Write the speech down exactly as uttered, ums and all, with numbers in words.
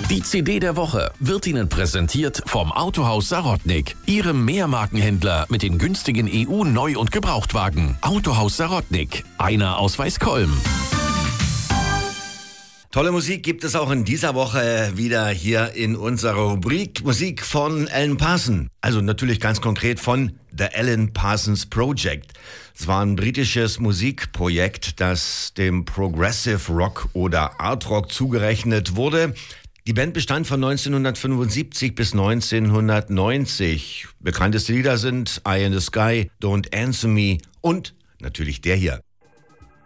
Die C D der Woche wird Ihnen präsentiert vom Autohaus Sarotnik, Ihrem Mehrmarkenhändler mit den günstigen E U-Neu- und Gebrauchtwagen. Autohaus Sarotnik, einer aus Weißkolm. Tolle Musik gibt es auch in dieser Woche wieder hier in unserer Rubrik. Musik von Alan Parsons. Also natürlich ganz konkret von The Alan Parsons Project. Es war ein britisches Musikprojekt, das dem Progressive Rock oder Art Rock zugerechnet wurde. Die Band bestand von neunzehnhundertfünfundsiebzig bis neunzehnhundertneunzig. Bekannteste Lieder sind Eye in the Sky, Don't Answer Me und natürlich der hier.